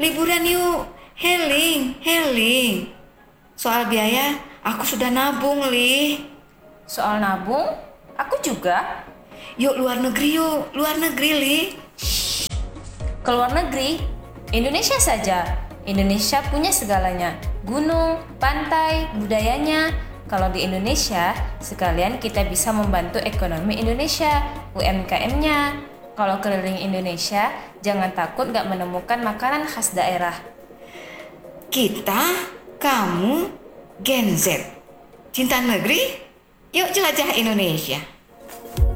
liburan yuk. Heling. Soal biaya, aku sudah nabung, Li. Soal nabung, aku juga. Yuk, luar negeri, Li. Ke luar negeri, Indonesia saja. Indonesia punya segalanya. Gunung, pantai, budayanya. Kalau di Indonesia, sekalian kita bisa membantu ekonomi Indonesia, UMKM-nya. Kalau keliling Indonesia, jangan takut gak menemukan makanan khas daerah. Kita, kamu, Gen Z. Cinta negeri, yuk jelajah Indonesia.